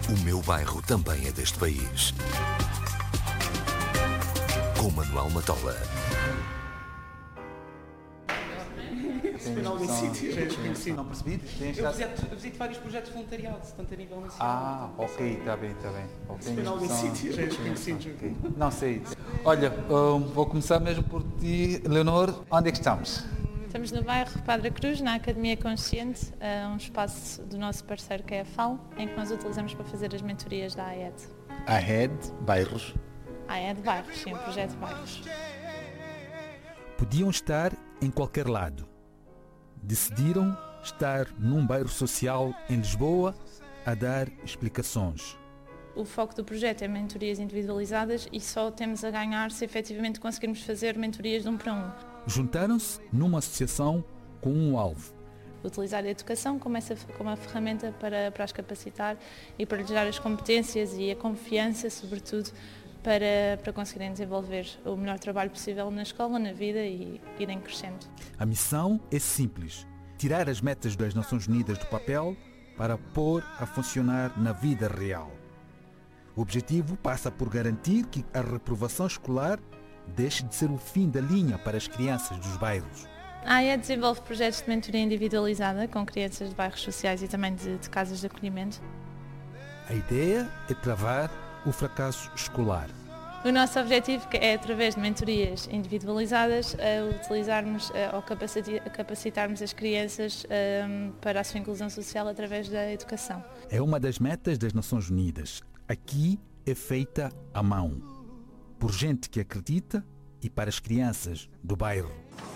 O meu bairro também é deste país. Com Manuel Matola. Não percebi? Eu visito vários projetos de voluntariado, tanto a nível nacional. Ok, está bem. Okay. Não sei. Olha, vou começar mesmo por ti, Leonor. Onde é que estamos? Estamos no bairro Padre Cruz, na Academia Consciente, um espaço do nosso parceiro que é a FAL, em que nós utilizamos para fazer as mentorias da AED. AED Bairros. AED Bairros, sim, o projeto Bairros. Podiam estar em qualquer lado. Decidiram estar num bairro social em Lisboa a dar explicações. O foco do projeto é mentorias individualizadas e só temos a ganhar se efetivamente conseguirmos fazer mentorias de 1 para 1. Juntaram-se numa associação com um alvo. Utilizar a educação como uma ferramenta para as capacitar e para lhes dar as competências e a confiança, sobretudo, para conseguirem desenvolver o melhor trabalho possível na escola, na vida e irem crescendo. A missão é simples: tirar as metas das Nações Unidas do papel para pôr a funcionar na vida real. O objetivo passa por garantir que a reprovação escolar deixe de ser o fim da linha para as crianças dos bairros. A AED desenvolve projetos de mentoria individualizada com crianças de bairros sociais e também de casas de acolhimento. A ideia é travar o fracasso escolar. O nosso objetivo é, através de mentorias individualizadas, utilizarmos ou capacitarmos as crianças para a sua inclusão social através da educação. É uma das metas das Nações Unidas. Aqui é feita à mão, por gente que acredita e para as crianças do bairro.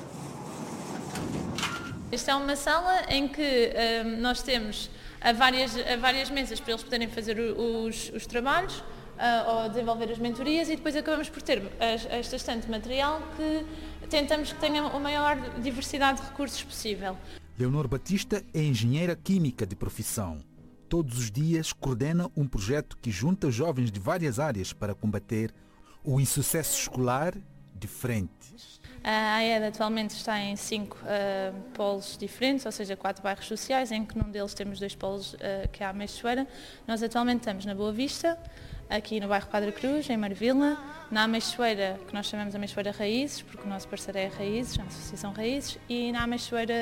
Esta é uma sala em que nós temos várias mesas para eles poderem fazer os trabalhos ou desenvolver as mentorias e depois acabamos por ter esta estante de material que tentamos que tenha a maior diversidade de recursos possível. Leonor Batista é engenheira química de profissão. Todos os dias coordena um projeto que junta jovens de várias áreas para combater o insucesso escolar de frente. A AED atualmente está em 5 polos diferentes, ou seja, 4 bairros sociais, em que num deles temos 2 polos, que é a Ameixoeira. Nós atualmente estamos na Boa Vista, aqui no bairro Padre Cruz, em Marvila, na Ameixoeira, que nós chamamos Ameixoeira Raízes, porque o nosso parceiro é a Raízes, a Associação Raízes, e na Ameixoeira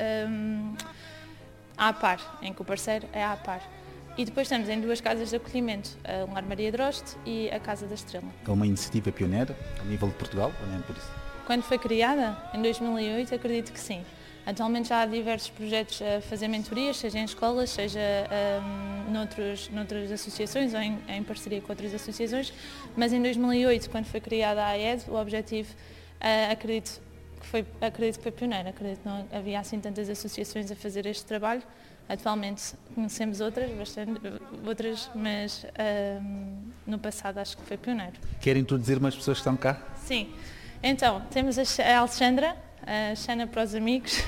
a APAR, em que o parceiro é a APAR. E depois estamos em 2 casas de acolhimento, a Lar Maria Droste e a Casa da Estrela. É uma iniciativa pioneira a nível de Portugal, ou nem por isso? Quando foi criada, em 2008, acredito que sim. Atualmente já há diversos projetos a fazer mentorias, seja em escolas, seja noutras associações ou em parceria com outras associações, mas em 2008, quando foi criada a AED, o objetivo, acredito que foi pioneiro, acredito que não havia assim tantas associações a fazer este trabalho. Atualmente conhecemos outras, mas no passado acho que foi pioneiro. Quer introduzir umas pessoas que estão cá? Sim. Então, temos a Alexandra, a Xana para os amigos.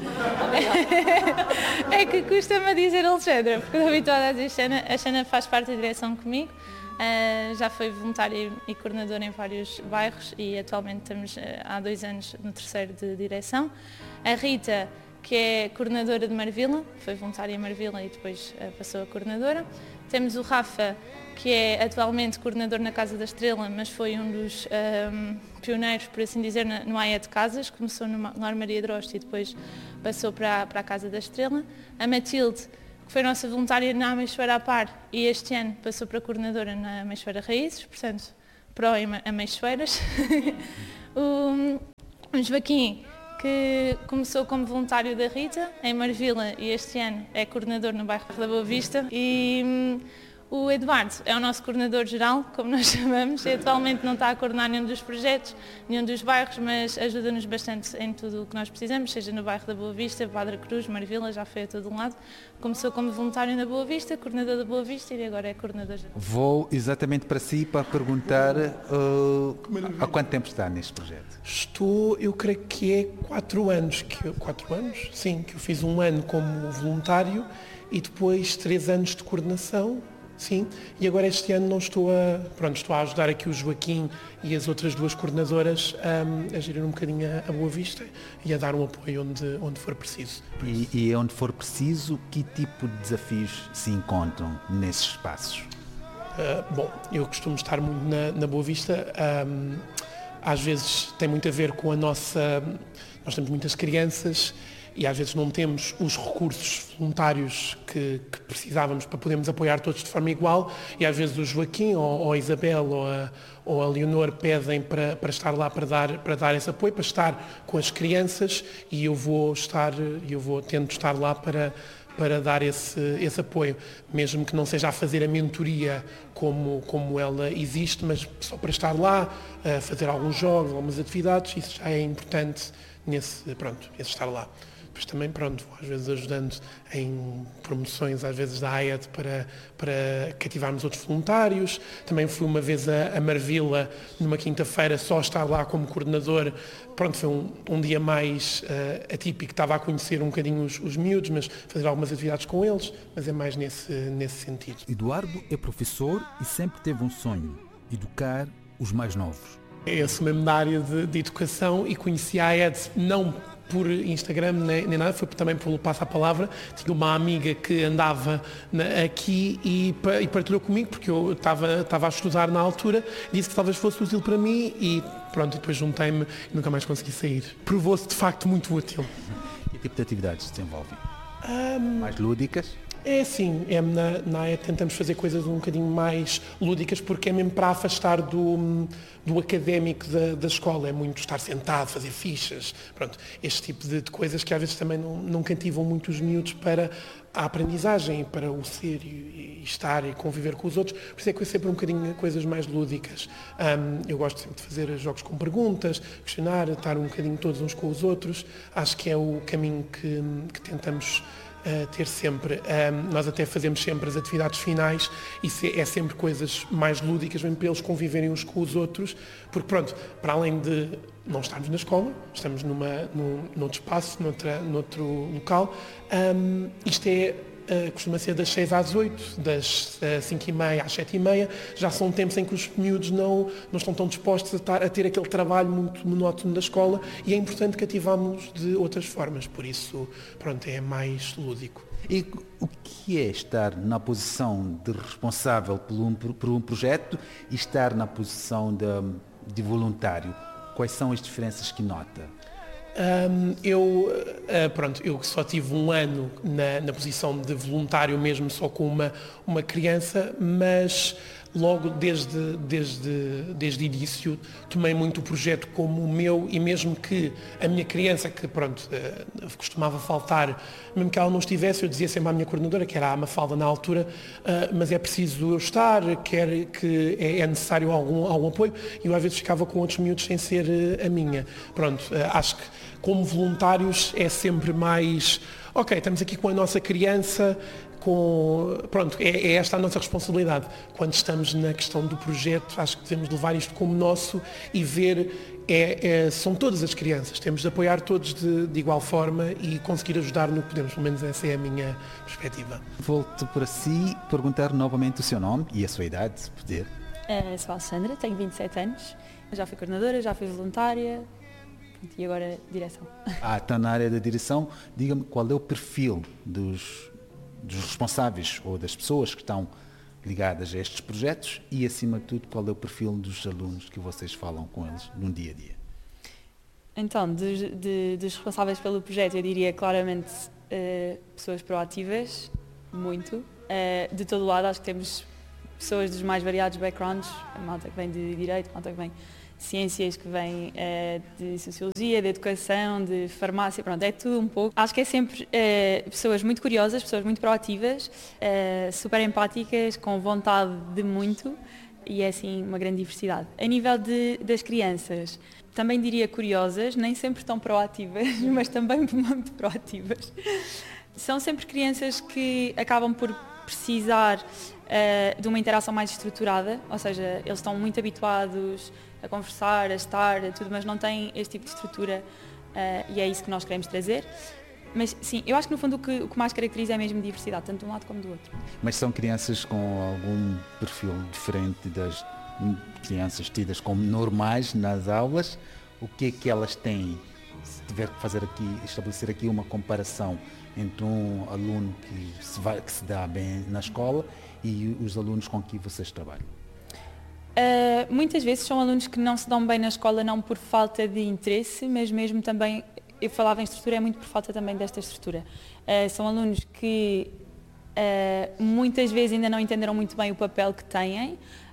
É que custa-me a dizer Alexandra, porque estou habituada a dizer Xana. A Xana faz parte da direção comigo, já foi voluntária e coordenadora em vários bairros e atualmente estamos há 2 anos no 3º de direção. A Rita, que é coordenadora de Marvila, foi voluntária em Marvila e depois passou a coordenadora. Temos o Rafa, que é atualmente coordenador na Casa da Estrela, mas foi um dos pioneiros, por assim dizer, no AED de Casas. Começou no Lar Maria Droste e depois passou para a Casa da Estrela. A Matilde, que foi nossa voluntária na Ameixoeira à Par e este ano passou para coordenadora na Ameixoeira Raízes, portanto, pró-Ameixoeiras. O Joaquim, que começou como voluntário da Rita, em Marvila, e este ano é coordenador no bairro da Boa Vista. E o Eduardo é o nosso coordenador geral, como nós chamamos, e atualmente não está a coordenar nenhum dos projetos, nenhum dos bairros, mas ajuda-nos bastante em tudo o que nós precisamos, seja no bairro da Boa Vista, Padre Cruz, Marvila, já foi a todo lado. Começou como voluntário na Boa Vista, coordenador da Boa Vista e agora é coordenador geral. Vou exatamente para si para perguntar há quanto tempo está neste projeto? Estou, eu creio que é 4 anos, Sim, que eu fiz 1 ano como voluntário e depois 3 anos de coordenação sim, e agora este ano não estou a ajudar aqui o Joaquim e as outras duas coordenadoras a gerir um bocadinho a Boa Vista e a dar um apoio onde for preciso. E onde for preciso, que tipo de desafios se encontram nesses espaços? Bom, eu costumo estar muito na Boa Vista. Às vezes tem muito a ver com nós temos muitas crianças e às vezes não temos os recursos voluntários que precisávamos para podermos apoiar todos de forma igual e às vezes o Joaquim ou a Isabel ou a Leonor pedem para estar lá para dar esse apoio, para estar com as crianças e eu tento estar lá para dar esse apoio, mesmo que não seja a fazer a mentoria como ela existe, mas só para estar lá, a fazer alguns jogos, algumas atividades, isso já é importante esse estar lá. Depois também, às vezes ajudando em promoções, às vezes da AED para cativarmos outros voluntários. Também fui uma vez a Marvila, numa quinta-feira, só estar lá como coordenador. Foi um dia mais atípico, estava a conhecer um bocadinho os miúdos, mas fazer algumas atividades com eles, mas é mais nesse sentido. Eduardo é professor e sempre teve um sonho, educar os mais novos. Eu sou mesmo da área de educação e conheci a AED não por Instagram nem nada, foi também pelo Passa a Palavra. Tinha uma amiga que andava aqui e partilhou comigo, porque eu estava a estudar na altura, disse que talvez fosse útil para mim e depois juntei-me e nunca mais consegui sair. Provou-se de facto muito útil. Que tipo de atividades se desenvolvem? Mais lúdicas? É sim, na AED tentamos fazer coisas um bocadinho mais lúdicas porque é mesmo para afastar do académico da escola, é muito estar sentado, fazer fichas, este tipo de coisas que às vezes também não cativam muito os miúdos para a aprendizagem, para o ser e estar e conviver com os outros, por isso é que é sempre um bocadinho coisas mais lúdicas. Eu gosto sempre de fazer jogos com perguntas, questionar, estar um bocadinho todos uns com os outros, acho que é o caminho que tentamos ter sempre. Nós até fazemos sempre as atividades finais e é sempre coisas mais lúdicas, mesmo para eles conviverem uns com os outros, porque para além de não estarmos na escola, estamos noutro espaço, noutro local, isto costuma ser das 6 às 8, das 5h30 às 7h30, já são tempos em que os miúdos não estão tão dispostos a ter aquele trabalho muito monótono da escola e é importante cativarmos de outras formas, por isso, é mais lúdico. E o que é estar na posição de responsável por um projeto e estar na posição de voluntário? Quais são as diferenças que nota? Eu só tive um ano na posição de voluntário mesmo, só com uma criança, mas logo desde início tomei muito o projeto como o meu e mesmo que a minha criança, que costumava faltar, mesmo que ela não estivesse, eu dizia sempre à minha coordenadora, que era a Mafalda na altura, mas é preciso eu estar, que é necessário algum apoio, e eu às vezes ficava com outros miúdos sem ser a minha. Acho que como voluntários é sempre mais, ok, estamos aqui com a nossa criança, é esta a nossa responsabilidade. Quando estamos na questão do projeto, acho que devemos levar isto como nosso e ver, são todas as crianças, temos de apoiar todos de igual forma e conseguir ajudar no que podemos, pelo menos essa é a minha perspectiva. Volto para si, perguntar novamente o seu nome e a sua idade, se puder. Sou a Alexandra, tenho 27 anos, já fui coordenadora, já fui voluntária e agora direção. Está na área da direção, diga-me qual é o perfil dos responsáveis ou das pessoas que estão ligadas a estes projetos e, acima de tudo, qual é o perfil dos alunos que vocês falam com eles no dia a dia? Então, dos responsáveis pelo projeto, eu diria claramente pessoas proativas, muito. De todo lado, acho que temos pessoas dos mais variados backgrounds, a malta que vem de Direito, a malta que vem de Ciências, que vem de Sociologia, de Educação, de Farmácia, é tudo um pouco. Acho que é sempre pessoas muito curiosas, pessoas muito proativas, super empáticas, com vontade de muito e é assim uma grande diversidade. A nível das crianças, também diria curiosas, nem sempre tão proativas, mas também muito proativas. São sempre crianças que acabam por precisar de uma interação mais estruturada, ou seja, eles estão muito habituados a conversar, a estar, tudo, mas não têm este tipo de estrutura e é isso que nós queremos trazer. Mas sim, eu acho que no fundo o que mais caracteriza é mesmo diversidade, tanto de um lado como do outro. Mas são crianças com algum perfil diferente das crianças tidas como normais nas aulas? O que é que elas têm? Se tiver que estabelecer aqui uma comparação entre um aluno que se dá bem na escola e os alunos com quem vocês trabalham? Muitas vezes são alunos que não se dão bem na escola não por falta de interesse, mas mesmo também, eu falava em estrutura, é muito por falta também desta estrutura. São alunos que muitas vezes ainda não entenderam muito bem o papel que têm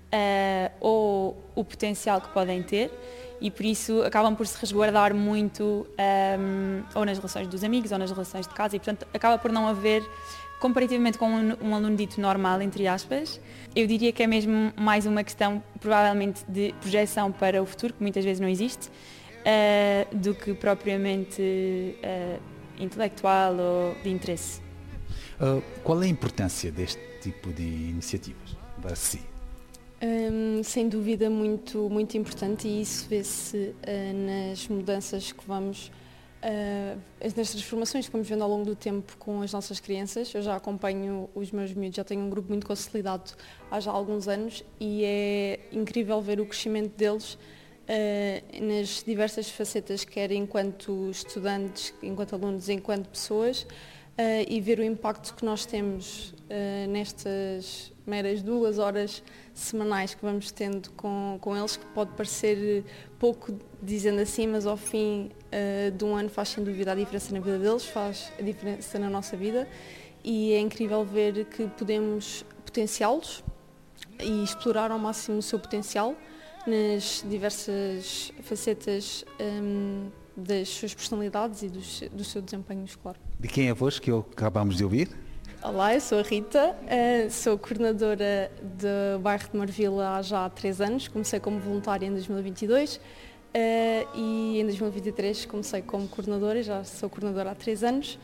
ou o potencial que podem ter e por isso acabam por se resguardar muito ou nas relações dos amigos ou nas relações de casa e portanto acaba por não haver, comparativamente com um aluno dito normal, entre aspas, eu diria que é mesmo mais uma questão provavelmente de projeção para o futuro, que muitas vezes não existe, do que propriamente intelectual ou de interesse. Qual é a importância deste tipo de iniciativas para si? Sem dúvida muito, muito importante e isso vê-se nas mudanças que vamos, nas transformações que vamos vendo ao longo do tempo com as nossas crianças. Eu já acompanho os meus miúdos, já tenho um grupo muito consolidado há já alguns anos e é incrível ver o crescimento deles nas diversas facetas, quer enquanto estudantes, enquanto alunos, enquanto pessoas, e ver o impacto que nós temos nestas meras 2 horas semanais que vamos tendo com eles, que pode parecer pouco dizendo assim, mas ao fim de um ano faz sem dúvida a diferença na vida deles, faz a diferença na nossa vida e é incrível ver que podemos potenciá-los e explorar ao máximo o seu potencial nas diversas facetas das suas personalidades e do seu desempenho escolar. De quem é a voz que acabamos de ouvir? Olá, eu sou a Rita, sou coordenadora do bairro de Marvila há já 3 anos, comecei como voluntária em 2022 e em 2023 comecei como coordenadora, já sou coordenadora há 3 anos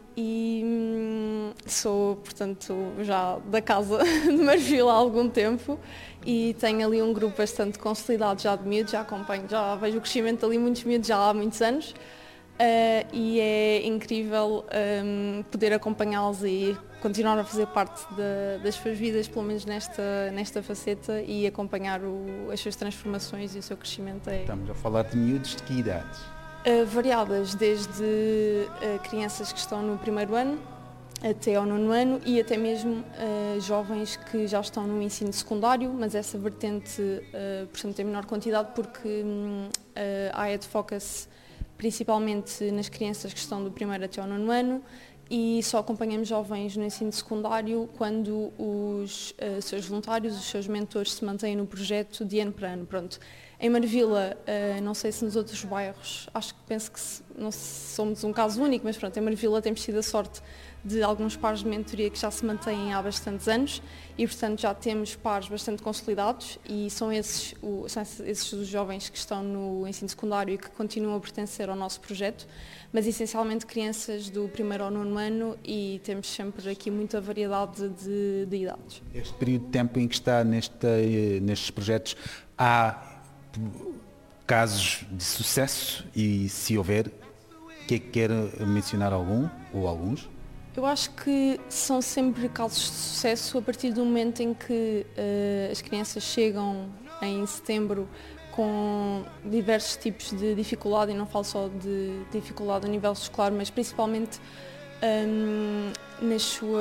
e sou, portanto, já da casa de Marvila há algum tempo e tenho ali um grupo bastante consolidado já de miúdos, já acompanho, já vejo o crescimento ali muitos miúdos já há muitos anos. E é incrível poder acompanhá-los e continuar a fazer parte das suas vidas, pelo menos nesta faceta, e acompanhar as suas transformações e o seu crescimento. Estamos a falar de miúdos de que idades? Variadas, desde crianças que estão no 1º ano até ao 9º ano e até mesmo jovens que já estão no ensino secundário, mas essa vertente, portanto, tem menor quantidade porque a AED foca-se principalmente nas crianças que estão do 1º até ao 9º ano e só acompanhamos jovens no ensino secundário quando os seus voluntários, os seus mentores se mantêm no projeto de ano para ano. Pronto. Em Marvila, não sei se nos outros bairros, penso que não somos um caso único, mas pronto, em Marvila temos tido a sorte de alguns pares de mentoria que já se mantêm há bastantes anos e, portanto, já temos pares bastante consolidados e são esses os jovens que estão no ensino secundário e que continuam a pertencer ao nosso projeto, mas essencialmente crianças do 1º ao 9º ano e temos sempre aqui muita variedade de idades. Este período de tempo em que está nestes projetos, há casos de sucesso e, se houver, que é que quer mencionar algum ou alguns? Eu acho que são sempre casos de sucesso a partir do momento em que as crianças chegam em setembro com diversos tipos de dificuldade, e não falo só de dificuldade a nível escolar, mas principalmente no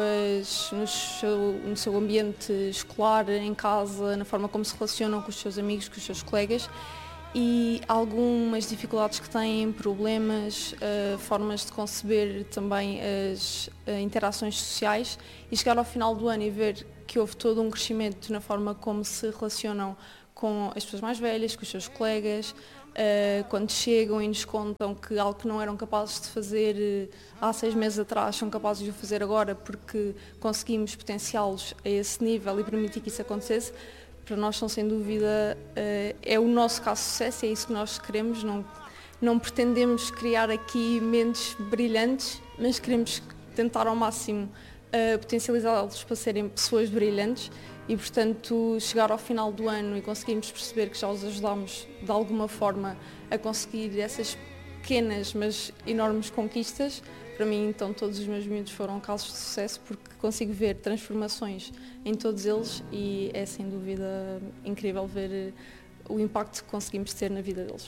seu ambiente escolar, em casa, na forma como se relacionam com os seus amigos, com os seus colegas, e algumas dificuldades que têm, problemas, formas de conceber também as interações sociais, e chegar ao final do ano e ver que houve todo um crescimento na forma como se relacionam com as pessoas mais velhas, com os seus colegas, quando chegam e nos contam que algo que não eram capazes de fazer há 6 meses atrás são capazes de o fazer agora porque conseguimos potenciá-los a esse nível e permitir que isso acontecesse. Para nós são sem dúvida, é o nosso caso de sucesso, é isso que nós queremos, não pretendemos criar aqui mentes brilhantes, mas queremos tentar ao máximo potencializá-los para serem pessoas brilhantes e, portanto, chegar ao final do ano e conseguirmos perceber que já os ajudámos de alguma forma a conseguir essas pequenas, mas enormes conquistas. Para mim, então, todos os meus miúdos foram casos de sucesso porque consigo ver transformações em todos eles e é sem dúvida incrível ver o impacto que conseguimos ter na vida deles.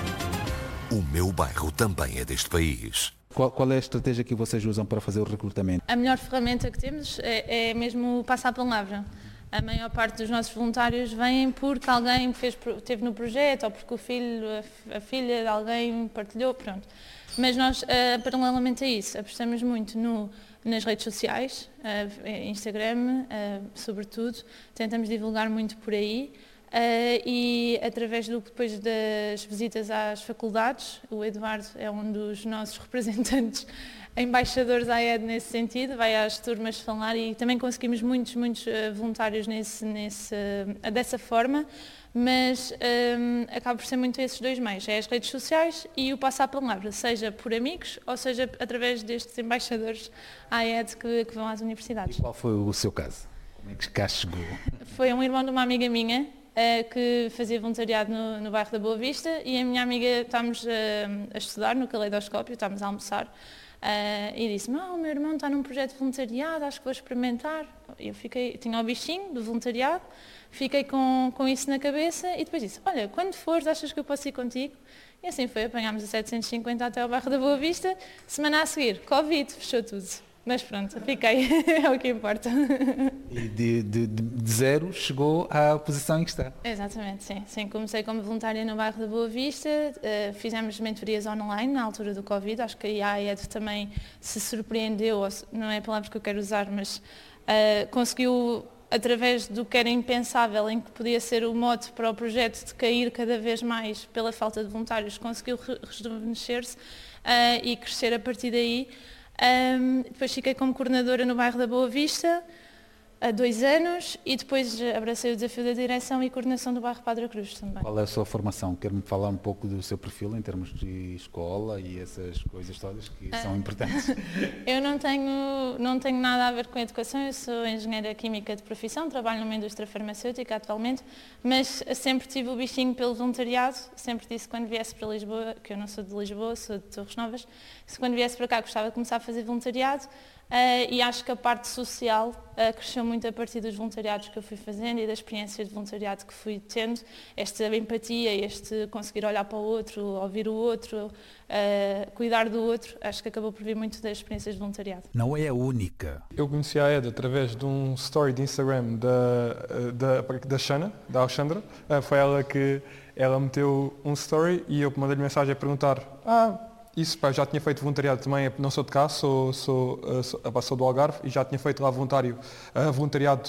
O meu bairro também é deste país. Qual é a estratégia que vocês usam para fazer o recrutamento? A melhor ferramenta que temos é mesmo passar a palavra. A maior parte dos nossos voluntários vêm porque alguém esteve no projeto ou porque o filho, a filha de alguém partilhou, pronto. Mas nós, paralelamente a isso, apostamos muito nas redes sociais, Instagram, sobretudo, tentamos divulgar muito por aí e através depois das visitas às faculdades, o Eduardo é um dos nossos representantes, embaixadores da AED nesse sentido, vai às turmas falar e também conseguimos muitos voluntários dessa forma. Mas acaba por ser muito esses dois meios, é as redes sociais e o passar a palavra, seja por amigos ou seja através destes embaixadores AED que vão às universidades. E qual foi o seu caso? Como é que cá chegou? Foi um irmão de uma amiga minha que fazia voluntariado no bairro da Boa Vista e a minha amiga estávamos a estudar no Caleidoscópio, estávamos a almoçar e disse-me, o meu irmão está num projeto de voluntariado, acho que vou experimentar. Eu tinha o bichinho do voluntariado, fiquei com isso na cabeça e depois disse, olha, quando fores, achas que eu posso ir contigo? E assim foi, apanhámos a 750 até ao bairro da Boa Vista, semana a seguir, Covid, fechou tudo. Mas pronto, fiquei, é o que importa. E de zero chegou à posição em que está. Exatamente, sim. Comecei como voluntária no bairro da Boa Vista, fizemos mentorias online na altura do Covid, acho que a AED também se surpreendeu, não é a palavra que eu quero usar, mas conseguiu, através do que era impensável, em que podia ser o mote para o projeto de cair cada vez mais pela falta de voluntários, conseguiu rejuvenescer-se e crescer a partir daí. Depois fiquei como coordenadora no bairro da Boa Vista há 2 anos e depois abracei o desafio da direção e coordenação do bairro Padre Cruz também. Qual é a sua formação? Quer-me falar um pouco do seu perfil em termos de escola e essas coisas todas que são importantes? Eu não tenho nada a ver com a educação, eu sou engenheira química de profissão, trabalho numa indústria farmacêutica atualmente, mas sempre tive o bichinho pelo voluntariado, sempre disse quando viesse para Lisboa, que eu não sou de Lisboa, sou de Torres Novas, se quando viesse para cá gostava de começar a fazer voluntariado. E acho que a parte social cresceu muito a partir dos voluntariados que eu fui fazendo e da experiência de voluntariado que fui tendo, esta empatia, este conseguir olhar para o outro, ouvir o outro, cuidar do outro, acho que acabou por vir muito das experiências de voluntariado. Não é a única. Eu conheci a Ed através de um story de Instagram da Shana, da Alexandra, foi ela que meteu um story e eu mandei-lhe mensagem a perguntar isso, já tinha feito voluntariado também, não sou de cá, sou do Algarve e já tinha feito lá voluntariado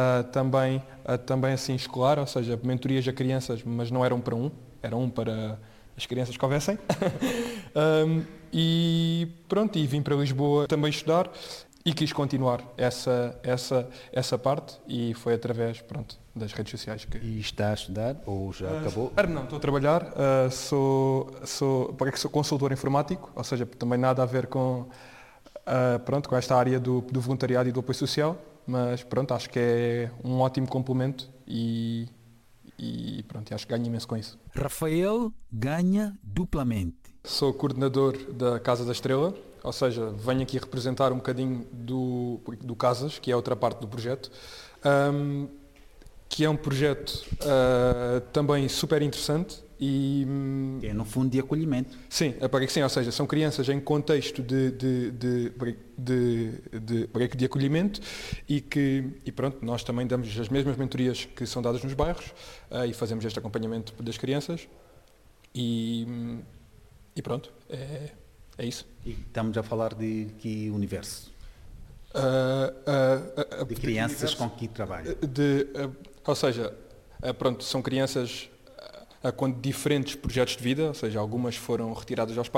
também assim escolar, ou seja, mentorias a crianças, mas não eram para era um para as crianças que houvessem. E pronto, e vim para Lisboa também estudar e quis continuar essa parte e foi através, das redes sociais. E está a estudar ou já acabou? Não, estou a trabalhar, sou consultor informático, ou seja, também nada a ver com esta área do voluntariado e do apoio social, mas acho que é um ótimo complemento e acho que ganho imenso com isso. Rafael ganha duplamente. Sou coordenador da Casa da Estrela, ou seja, venho aqui representar um bocadinho do Casas, que é outra parte do projeto, que é um projeto também super interessante e... É no fundo de acolhimento. Sim, ou seja, são crianças em contexto de acolhimento e pronto, nós também damos as mesmas mentorias que são dadas nos bairros e fazemos este acompanhamento das crianças e pronto, é isso. E estamos a falar de que universo? De crianças com que trabalha? Ou seja, são crianças com diferentes projetos de vida, ou seja, algumas foram retiradas aos pais.